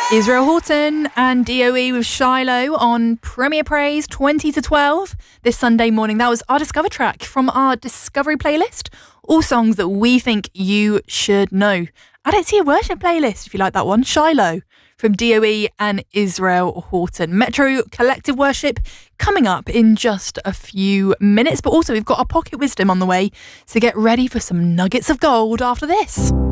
Israel Houghton and DOE with Shiloh on Premier Praise 20 to 12 this Sunday morning. That was our Discover track from our Discovery playlist. All songs that we think you should know. Add it to your worship playlist if you like that one. Shiloh from DOE and Israel Houghton. Metro Collective Worship coming up in just a few minutes. But also we've got our Pocket Wisdom on the way. So get ready for some nuggets of gold after this.